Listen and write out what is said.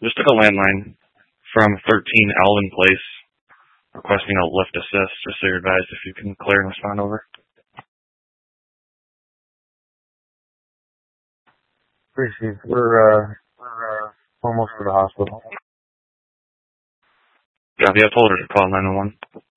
Just took a landline from 13 Alvin Place requesting a lift assist. Just so you're advised if you can clear and respond over. Appreciate it. We're almost to the hospital. Copy. I told her to call 911.